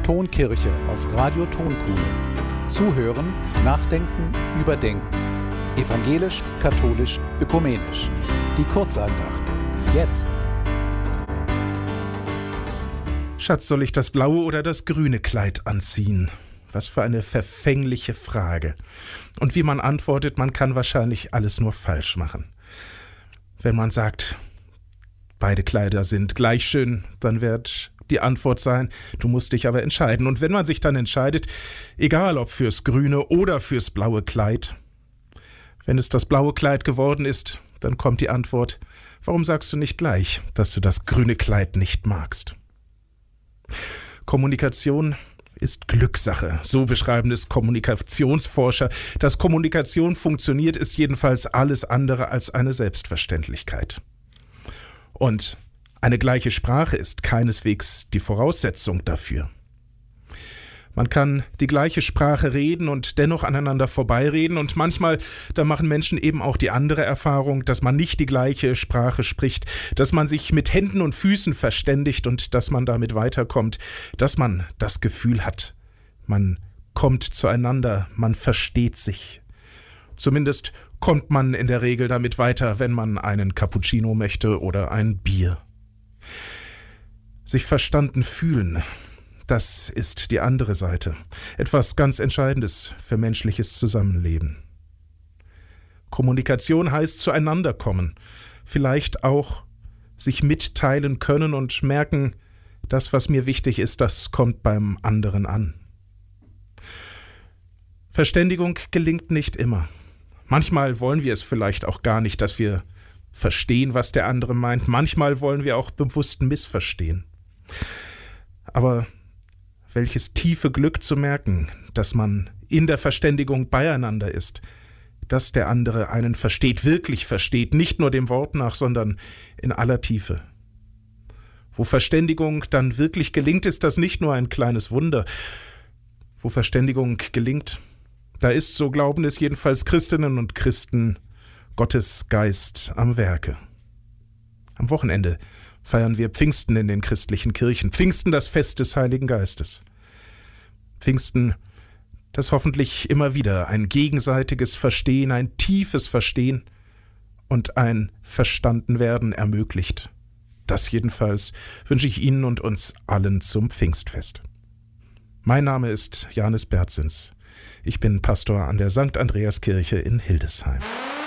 Tonkirche auf Radio Tonkuhl. Zuhören, nachdenken, überdenken. Evangelisch, katholisch, ökumenisch. Die Kurzandacht. Jetzt. Schatz, soll ich das blaue oder das grüne Kleid anziehen? Was für eine verfängliche Frage. Und wie man antwortet, man kann wahrscheinlich alles nur falsch machen. Wenn man sagt, beide Kleider sind gleich schön, dann wird die Antwort sein, du musst dich aber entscheiden. Und wenn man sich dann entscheidet, egal ob fürs grüne oder fürs blaue Kleid, wenn es das blaue Kleid geworden ist, dann kommt die Antwort, warum sagst du nicht gleich, dass du das grüne Kleid nicht magst? Kommunikation ist Glückssache. So beschreiben es Kommunikationsforscher. Dass Kommunikation funktioniert, ist jedenfalls alles andere als eine Selbstverständlichkeit. Und eine gleiche Sprache ist keineswegs die Voraussetzung dafür. Man kann die gleiche Sprache reden und dennoch aneinander vorbeireden und manchmal, da machen Menschen eben auch die andere Erfahrung, dass man nicht die gleiche Sprache spricht, dass man sich mit Händen und Füßen verständigt und dass man damit weiterkommt, dass man das Gefühl hat, man kommt zueinander, man versteht sich. Zumindest kommt man in der Regel damit weiter, wenn man einen Cappuccino möchte oder ein Bier. Sich verstanden fühlen, das ist die andere Seite. Etwas ganz Entscheidendes für menschliches Zusammenleben. Kommunikation heißt zueinander kommen, vielleicht auch sich mitteilen können und merken, das, was mir wichtig ist, das kommt beim anderen an. Verständigung gelingt nicht immer. Manchmal wollen wir es vielleicht auch gar nicht, dass wir verstehen, was der andere meint. Manchmal wollen wir auch bewusst missverstehen. Aber welches tiefe Glück zu merken, dass man in der Verständigung beieinander ist, dass der andere einen versteht, wirklich versteht, nicht nur dem Wort nach, sondern in aller Tiefe. Wo Verständigung dann wirklich gelingt, ist das nicht nur ein kleines Wunder. Wo Verständigung gelingt, da ist, so glauben es jedenfalls Christinnen und Christen, Gottes Geist am Werke. Am Wochenende feiern wir Pfingsten in den christlichen Kirchen. Pfingsten, das Fest des Heiligen Geistes. Pfingsten, das hoffentlich immer wieder ein gegenseitiges Verstehen, ein tiefes Verstehen und ein Verstandenwerden ermöglicht. Das jedenfalls wünsche ich Ihnen und uns allen zum Pfingstfest. Mein Name ist Janis Bertzins. Ich bin Pastor an der St. Andreas Kirche in Hildesheim.